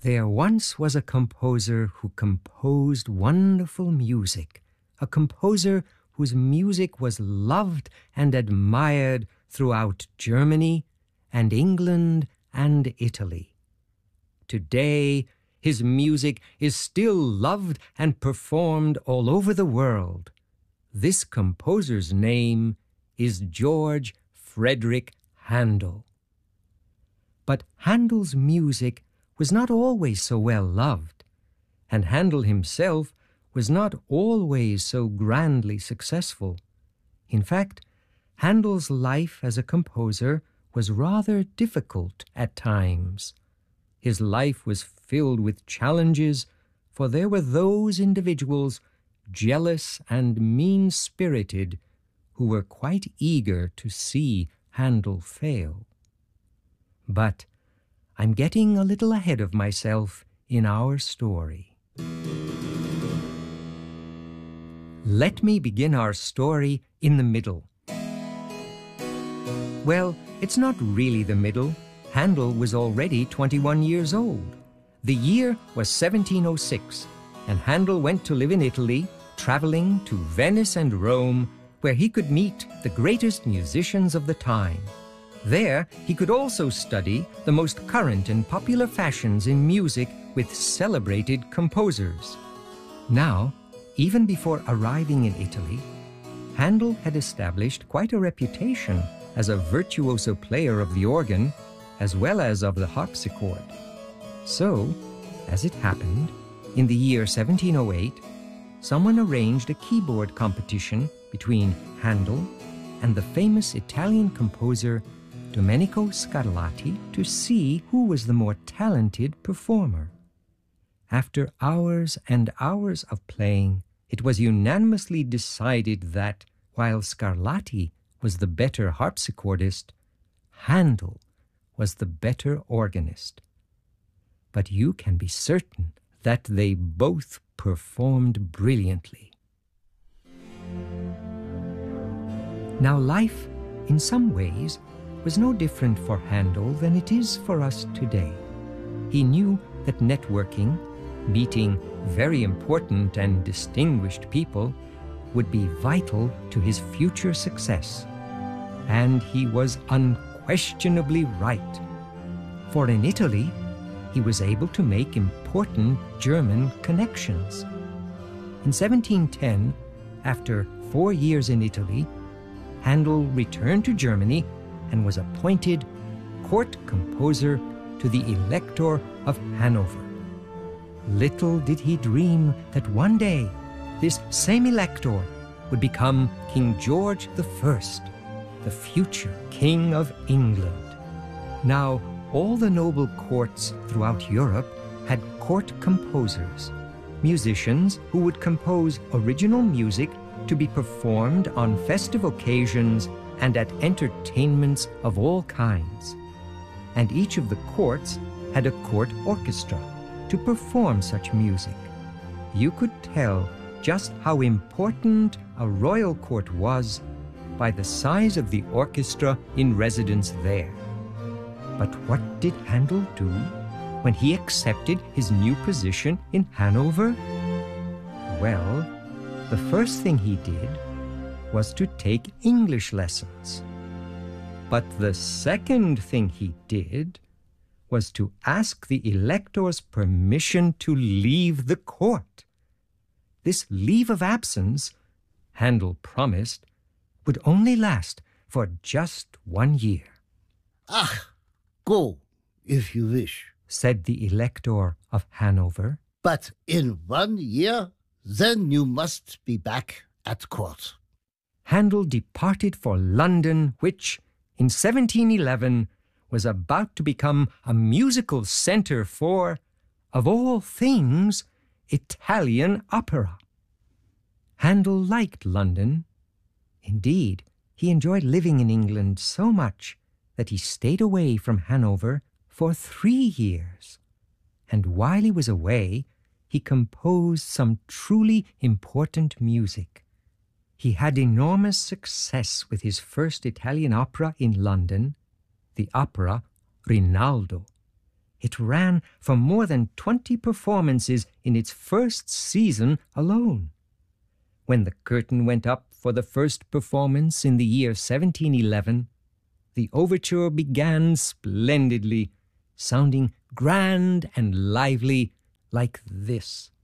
There once was a composer who composed wonderful music, a composer whose music was loved and admired throughout Germany and England and Italy. Today, his music is still loved and performed all over the world. This composer's name is George Frederick Handel. But Handel's music was not always so well loved, and Handel himself was not always so grandly successful. In fact, Handel's life as a composer was rather difficult at times. His life was filled with challenges, for there were those individuals, jealous and mean-spirited, who were quite eager to see Handel fail. But I'm getting a little ahead of myself in our story. Let me begin our story in the middle. Well, it's not really the middle. Handel was already 21 years old. The year was 1706, and Handel went to live in Italy, traveling to Venice and Rome, where he could meet the greatest musicians of the time. There, he could also study the most current and popular fashions in music with celebrated composers. Now, even before arriving in Italy, Handel had established quite a reputation as a virtuoso player of the organ as well as of the harpsichord. So, as it happened, in the year 1708, someone arranged a keyboard competition between Handel and the famous Italian composer Domenico Scarlatti to see who was the more talented performer. After hours and hours of playing, it was unanimously decided that, while Scarlatti was the better harpsichordist, Handel was the better organist. But you can be certain that they both performed brilliantly. Now, life, in some ways, was no different for Handel than it is for us today. He knew that networking, meeting very important and distinguished people, would be vital to his future success. And he was unquestionably right. For in Italy, he was able to make important German connections. In 1710, after 4 years in Italy, Handel returned to Germany and was appointed court composer to the Elector of Hanover. Little did he dream that one day this same Elector would become King George I, the future King of England. Now, all the noble courts throughout Europe had court composers, musicians who would compose original music to be performed on festive occasions and at entertainments of all kinds. And each of the courts had a court orchestra to perform such music. You could tell just how important a royal court was by the size of the orchestra in residence there. But what did Handel do when he accepted his new position in Hanover? Well, the first thing he did was to take English lessons. But the second thing he did was to ask the Elector's permission to leave the court. This leave of absence, Handel promised, would only last for just 1 year. Ach, go, if you wish, said the Elector of Hanover. But in 1 year, then you must be back at court. Handel departed for London, which, in 1711, was about to become a musical center for, of all things, Italian opera. Handel liked London. Indeed, he enjoyed living in England so much that he stayed away from Hanover for 3 years. And while he was away, he composed some truly important music. He had enormous success with his first Italian opera in London, the opera Rinaldo. It ran for more than 20 performances in its first season alone. When the curtain went up for the first performance in the year 1711, the overture began splendidly, sounding grand and lively like this.